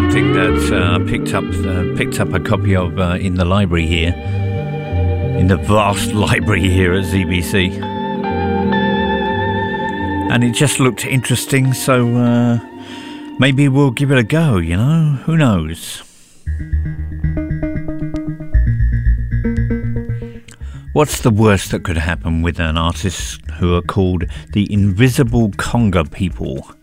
something that I picked up a copy of in the library here, in the vast library here at ZBC, and it just looked interesting. So maybe we'll give it a go. You know, who knows? What's the worst that could happen with an artist who are called the Invisible Conga People?